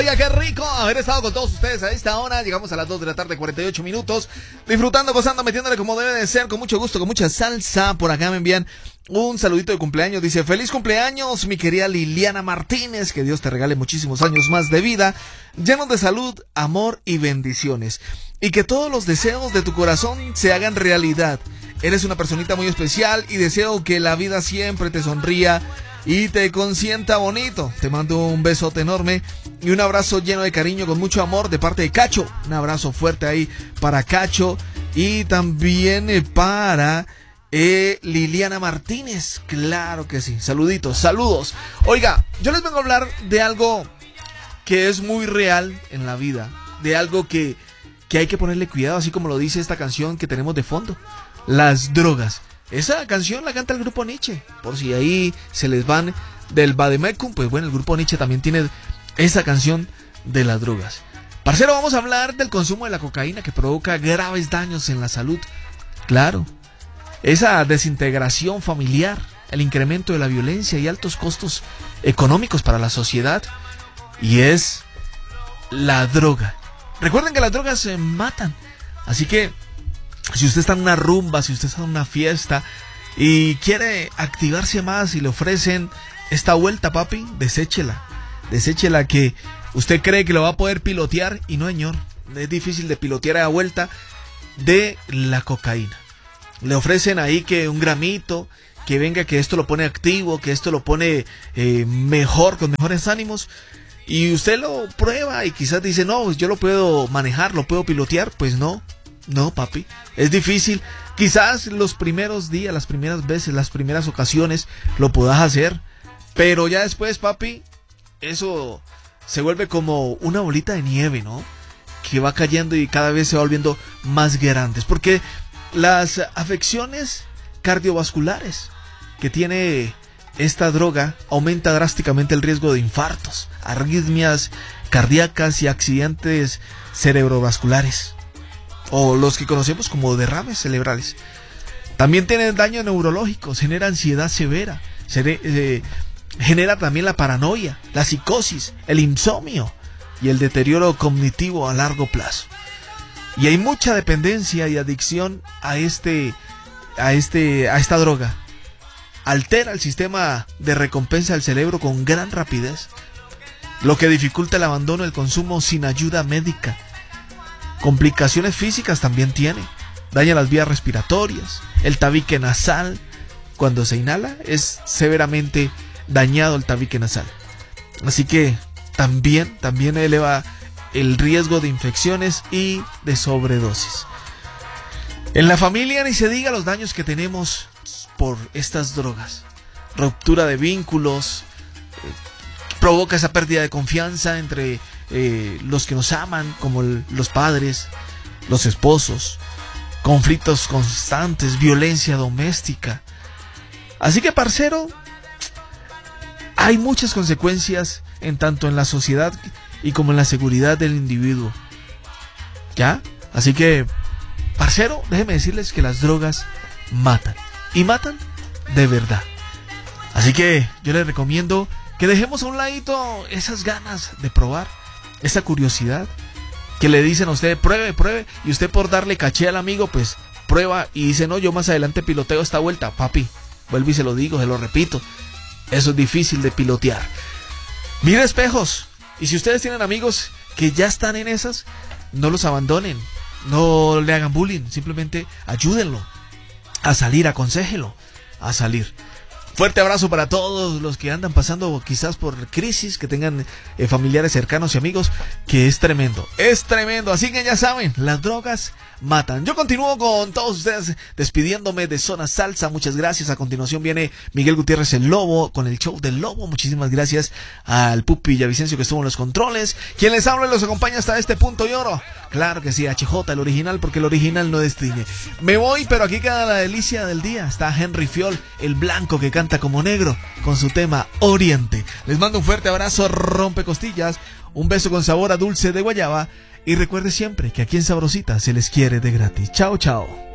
Oiga, qué rico haber estado con todos ustedes a esta hora. Llegamos a las 2 de la tarde, 48 minutos. Disfrutando, gozando, metiéndole como debe de ser, con mucho gusto, con mucha salsa. Por acá me envían un saludito de cumpleaños. Dice, feliz cumpleaños, mi querida Liliana Martínez. Que Dios te regale muchísimos años más de vida, llenos de salud, amor y bendiciones. Y que todos los deseos de tu corazón se hagan realidad. Eres una personita muy especial y deseo que la vida siempre te sonría y te consienta bonito. Te mando un besote enorme y un abrazo lleno de cariño, con mucho amor, de parte de Cacho. Un abrazo fuerte ahí para Cacho y también para Liliana Martínez. Claro que sí. Saluditos, saludos. Oiga, yo les vengo a hablar de algo que es muy real en la vida, de algo que hay que ponerle cuidado, así como lo dice esta canción que tenemos de fondo, las drogas. Esa canción la canta el grupo Nietzsche, por si ahí se les van del Vademecum. Pues bueno, el grupo Nietzsche también tiene esa canción de las drogas. Parcero, vamos a hablar del consumo de la cocaína, que provoca graves daños en la salud. Claro, esa desintegración familiar, el incremento de la violencia y altos costos económicos para la sociedad. Y es la droga. Recuerden que las drogas se matan, así que si usted está en una rumba, si usted está en una fiesta y quiere activarse más y le ofrecen esta vuelta, papi, deséchela. Deséchela, que usted cree que lo va a poder pilotear y no, señor. Es difícil de pilotear a la vuelta de la cocaína. Le ofrecen ahí que un gramito, que venga, que esto lo pone activo, que esto lo pone mejor, con mejores ánimos. Y usted lo prueba y quizás dice, no, yo lo puedo manejar, lo puedo pilotear. Pues no. No, papi, es difícil. Quizás los primeros días, las primeras veces, las primeras ocasiones lo puedas hacer, pero ya después, papi, eso se vuelve como una bolita de nieve, ¿no? Que va cayendo y cada vez se va volviendo más grandes, porque las afecciones cardiovasculares que tiene esta droga aumenta drásticamente el riesgo de infartos, arritmias cardíacas y accidentes cerebrovasculares, o los que conocemos como derrames cerebrales. También tiene daño neurológico, genera ansiedad severa, genera también la paranoia, la psicosis, el insomnio y el deterioro cognitivo a largo plazo. Y hay mucha dependencia y adicción a esta droga. Altera el sistema de recompensa del cerebro con gran rapidez, lo que dificulta el abandono del consumo sin ayuda médica. Complicaciones físicas también tiene. Daña las vías respiratorias, el tabique nasal. Cuando se inhala es severamente dañado el tabique nasal. Así que también eleva el riesgo de infecciones y de sobredosis. En la familia ni se diga los daños que tenemos por estas drogas. Ruptura de vínculos, provoca esa pérdida de confianza entre los que nos aman, como los padres, los esposos, conflictos constantes, violencia doméstica. Así que, parcero, hay muchas consecuencias tanto en la sociedad y como en la seguridad del individuo. ¿Ya? Así que, parcero, déjeme decirles que las drogas matan, y matan de verdad. Así que yo les recomiendo que dejemos a un ladito esas ganas de probar, esa curiosidad que le dicen a usted, pruebe, y usted por darle caché al amigo, pues prueba y dice, no, yo más adelante piloteo esta vuelta. Papi, vuelvo y se lo digo, se lo repito, eso es difícil de pilotear. Mire espejos, y si ustedes tienen amigos que ya están en esas, no los abandonen, no le hagan bullying, simplemente ayúdenlo a salir, aconséjelo a salir. Fuerte abrazo para todos los que andan pasando quizás por crisis, que tengan familiares cercanos y amigos, que es tremendo, así que ya saben, las drogas matan. Yo continúo con todos ustedes despidiéndome de Zona Salsa, muchas gracias. A continuación viene Miguel Gutiérrez el Lobo con el show del Lobo. Muchísimas gracias al Pupi Villavicencio que estuvo en los controles. Quien les habla y los acompaña hasta este punto y oro, claro que sí, HJ, el original, porque el original no destiñe. Me voy, pero aquí queda la delicia del día. Está Henry Fiol, el blanco que canta como negro, con su tema Oriente. Les mando un fuerte abrazo, rompecostillas, un beso con sabor a dulce de guayaba. Y recuerde siempre que aquí en Sabrosita se les quiere de gratis. Chao, chao.